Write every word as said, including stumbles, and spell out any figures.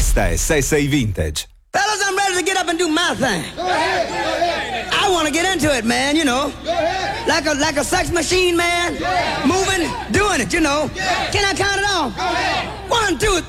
Questa è sei sei Vintage. Fellas, I'm ready to get up and do my thing. Go ahead, go ahead. I want to get into it, man, you know. Go ahead. Like a like a sex machine, man. Yeah. Moving, doing it, you know. Yeah. Can I count it off? Go ahead. One, two,